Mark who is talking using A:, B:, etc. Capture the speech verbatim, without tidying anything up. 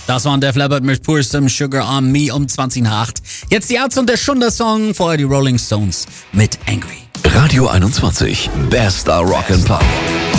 A: Das war Def Leppard mit Pour Some Sugar on Me um zwanzig nach acht. Jetzt die Ärzte und der Schunder-Song, vorher die Rolling Stones mit Angry.
B: Radio einundzwanzig, bester Rock'n'Pop.